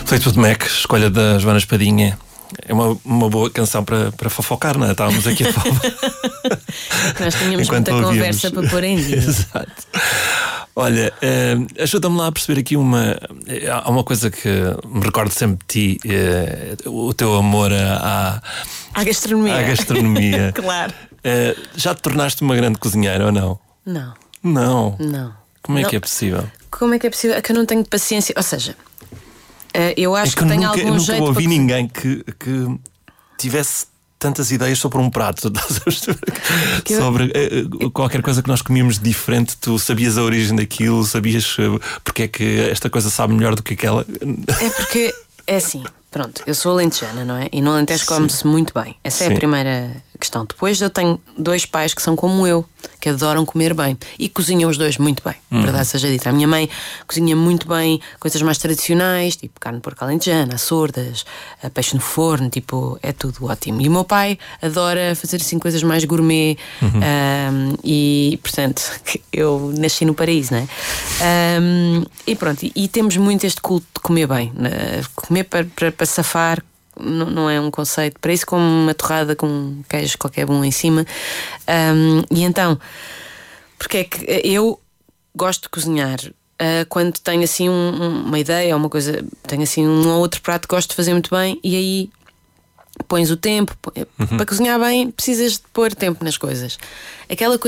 Fleetwood Mac, escolha da Joana Espadinha. É uma boa canção para fofocar, não é? Estávamos aqui a falar. Nós tínhamos muita conversa para pôr em dia. Exato. Olha, ajuda-me lá a perceber aqui há uma coisa que me recordo sempre de ti, o teu amor à gastronomia. Claro. Já te tornaste uma grande cozinheira ou não? Não. Não? Não. Como é que é possível? Como é que é possível? É que eu não tenho paciência. Ou seja, eu acho que tenho algum nunca jeito. ouvi ninguém que tivesse tantas ideias sobre um prato. Sobre qualquer coisa que nós comíamos diferente. Tu sabias a origem daquilo, sabias porque é que esta coisa sabe melhor do que aquela. É porque, é assim, pronto, eu sou alentejana, não é? E no Alentejo come-se muito bem. Essa é a primeira questão. Depois eu tenho 2 pais que são como eu, que adoram comer bem e cozinham os 2 muito bem, verdade seja dita. A minha mãe cozinha muito bem coisas mais tradicionais, tipo carne de porco alentejana, açordas, peixe no forno, tipo, é tudo ótimo. E o meu pai adora fazer assim coisas mais gourmet, e portanto eu nasci no paraíso, não é? E pronto, e temos muito este culto de comer bem, comer para safar. Não é um conceito para isso, como uma torrada com queijo qualquer bom em cima. E então, porque é que eu gosto de cozinhar quando tenho assim uma ideia ou uma coisa, tenho assim um ou outro prato que gosto de fazer muito bem, e aí pões o tempo. Para cozinhar bem precisas de pôr tempo nas coisas. Aquela coisa